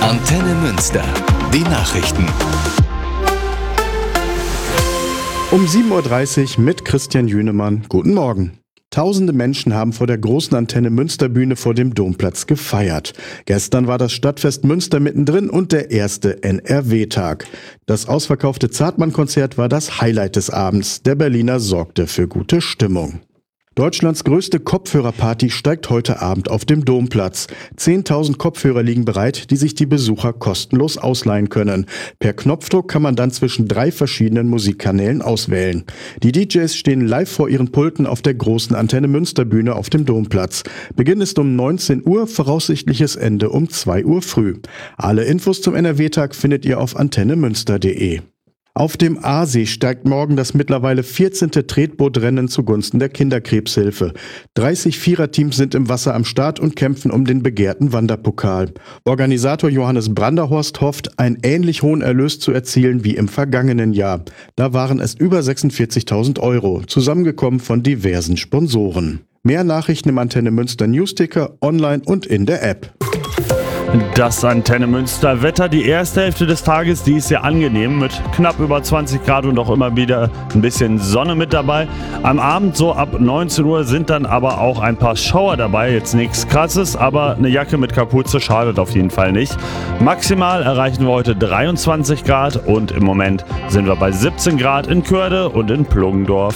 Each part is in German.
Antenne Münster. Die Nachrichten. Um 7.30 Uhr mit Christian Jünemann. Guten Morgen. Tausende Menschen haben vor der großen Antenne Münsterbühne vor dem Domplatz gefeiert. Gestern war das Stadtfest Münster mittendrin und der erste NRW-Tag. Das ausverkaufte Zartmann-Konzert war das Highlight des Abends. Der Berliner sorgte für gute Stimmung. Deutschlands größte Kopfhörerparty steigt heute Abend auf dem Domplatz. 10.000 Kopfhörer liegen bereit, die sich die Besucher kostenlos ausleihen können. Per Knopfdruck kann man dann zwischen 3 verschiedenen Musikkanälen auswählen. Die DJs stehen live vor ihren Pulten auf der großen Antenne Münsterbühne auf dem Domplatz. Beginn ist um 19 Uhr, voraussichtliches Ende um 2 Uhr früh. Alle Infos zum NRW-Tag findet ihr auf antennemünster.de. Auf dem Aasee steigt morgen das mittlerweile 14. Tretbootrennen zugunsten der Kinderkrebshilfe. 30 Viererteams sind im Wasser am Start und kämpfen um den begehrten Wanderpokal. Organisator Johannes Branderhorst hofft, einen ähnlich hohen Erlös zu erzielen wie im vergangenen Jahr. Da waren es über 46.000 €, zusammengekommen von diversen Sponsoren. Mehr Nachrichten im Antenne Münster Newsticker, online und in der App. Das Antenne Münster Wetter, die erste Hälfte des Tages, die ist sehr angenehm mit knapp über 20 Grad und auch immer wieder ein bisschen Sonne mit dabei. Am Abend so ab 19 Uhr sind dann aber auch ein paar Schauer dabei, jetzt nichts Krasses, aber eine Jacke mit Kapuze schadet auf jeden Fall nicht. Maximal erreichen wir heute 23 Grad und im Moment sind wir bei 17 Grad in Körde und in Pluggendorf.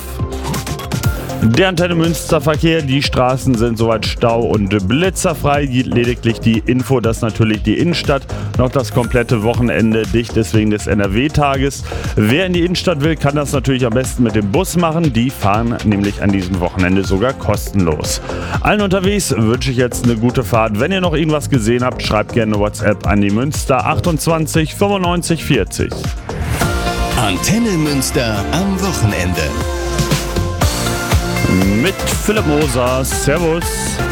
Der Antenne Münster Verkehr, die Straßen sind soweit stau- und blitzerfrei. Lediglich die Info, dass natürlich die Innenstadt noch das komplette Wochenende dicht ist wegen des NRW-Tages. Wer in die Innenstadt will, kann das natürlich am besten mit dem Bus machen. Die fahren nämlich an diesem Wochenende sogar kostenlos. Allen unterwegs wünsche ich jetzt eine gute Fahrt. Wenn ihr noch irgendwas gesehen habt, schreibt gerne WhatsApp an die Münster 28 95 40. Antenne Münster am Wochenende. Mit Philipp Moser. Servus.